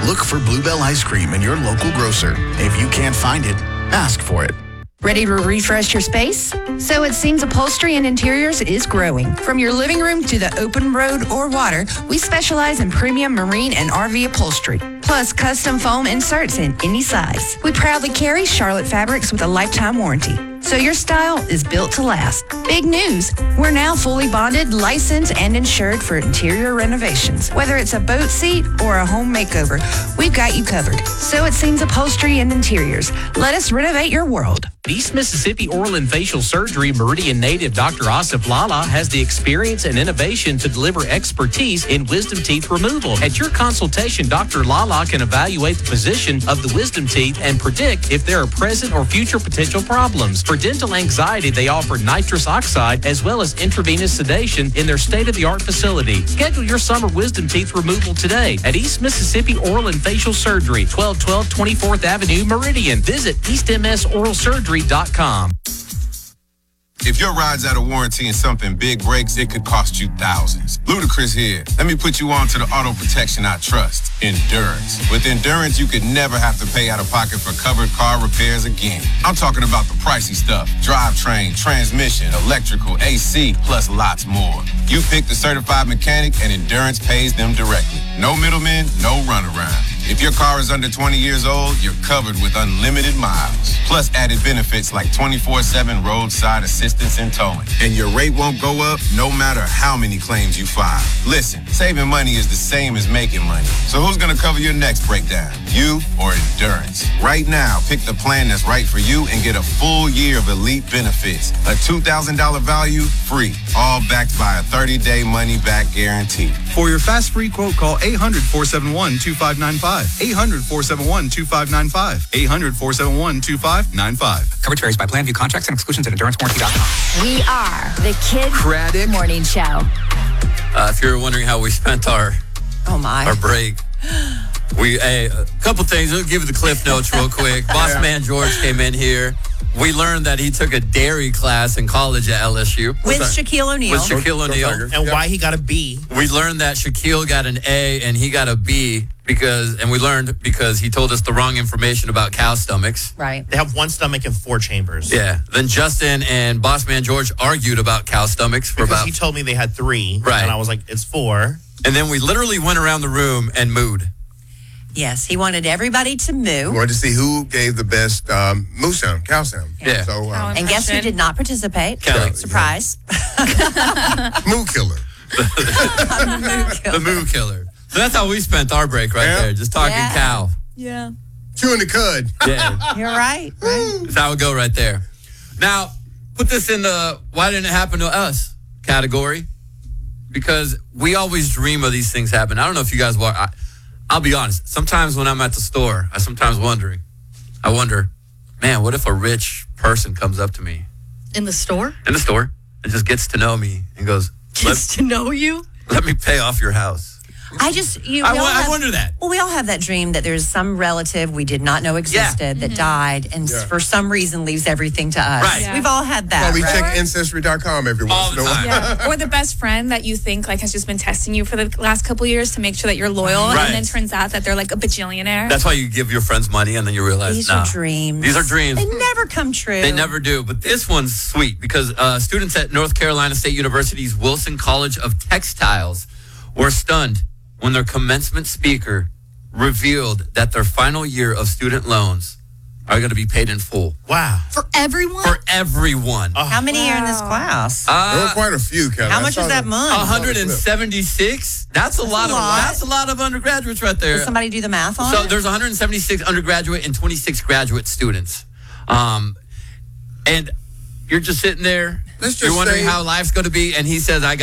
Look for Bluebell ice cream in your local grocer. If you can't find it, ask for it. Ready to refresh your space? So it seems upholstery and interiors is growing. From your living room to the open road or water, we specialize in premium marine and RV upholstery, plus custom foam inserts in any size. We proudly carry Charlotte Fabrics with a lifetime warranty, so your style is built to last. Big news! We're now fully bonded, licensed, and insured for interior renovations. Whether it's a boat seat or a home makeover, we've got you covered. So it seems upholstery and interiors. Let us renovate your world. East Mississippi Oral and Facial Surgery Meridian native Dr. Asif Lala has the experience and innovation to deliver expertise in wisdom teeth removal. At your consultation, Dr. Lala can evaluate the position of the wisdom teeth and predict if there are present or future potential problems. For dental anxiety, they offer nitrous oxide as well as intravenous sedation in their state-of-the-art facility. Schedule your summer wisdom teeth removal today at East Mississippi Oral and Facial Surgery, 1212 24th Avenue, Meridian. Visit eastmsoralsurgery.com. If your ride's out of warranty and something big breaks, it could cost you thousands. Ludacris here. Let me put you on to the auto protection I trust, Endurance. With Endurance, you could never have to pay out of pocket for covered car repairs again. I'm talking about the pricey stuff: drivetrain, transmission, electrical, AC, plus lots more. You pick the certified mechanic and Endurance pays them directly. No middlemen, no runaround. If your car is under 20 years old, you're covered with unlimited miles. Plus added benefits like 24/7 roadside assistance and towing. And your rate won't go up no matter how many claims you file. Listen, saving money is the same as making money. So who's going to cover your next breakdown? You or Endurance? Right now, pick the plan that's right for you and get a full year of elite benefits. A $2,000 value, free. All backed by a 30-day money-back guarantee. For your fast free quote, call 800-471-2595. 800-471-2595. 800-471-2595. Coverage varies by plan. View contracts and exclusions at endurancewarranty.com. We are the Kid Craddock Morning Show. If you're wondering how we spent our break, a couple things. I'll give you the Cliff Notes real quick. Boss Man George came in here. We learned that he took a dairy class in college at LSU. With Shaquille O'Neal. And why he got a B. We learned that Shaquille got an A and he got a B because he told us the wrong information about cow stomachs. Right. They have one stomach and 4 chambers. Yeah. Then Justin and Boss Man George argued about cow stomachs because he told me they had 3. Right. And I was like, it's 4. And then we literally went around the room and mooed. Yes, he wanted everybody to moo. We wanted to see who gave the best moo sound, cow sound. Yeah. So, and guess who did not participate? Kelly. Surprise. Moo killer. The moo killer. So that's how we spent our break there, just talking cow. Yeah. Chewing the cud. Yeah. You're right. That's how it go right there. Now, put this in the why didn't it happen to us category. Because we always dream of these things happen. I don't know if you guys I'll be honest. Sometimes when I'm at the store, I wonder, man, what if a rich person comes up to me? In the store? In the store. And just gets to know me and goes, Gets to know you? Let me pay off your house. I wonder that. Well, we all have that dream that there's some relative we did not know existed that died and for some reason leaves everything to us. Right. Yeah. We've all had that. Well, we check Ancestry.com every once in a while. Yeah. Or the best friend that you think has just been testing you for the last couple of years to make sure that you're loyal, and then turns out that they're like a bajillionaire. That's why you give your friends money and then you realize these are dreams. These are dreams. They never come true. They never do. But this one's sweet because students at North Carolina State University's Wilson College of Textiles were stunned when their commencement speaker revealed that their final year of student loans are going to be paid in full. Wow. For everyone? For everyone. How many are in this class? There were quite a few, Kevin. How much is that month? 176. That's a lot. That's a lot of undergraduates right there. Does somebody do the math on it? So there's 176 undergraduate and 26 graduate students. And you're just sitting there. You're wondering how life's going to be. And he says,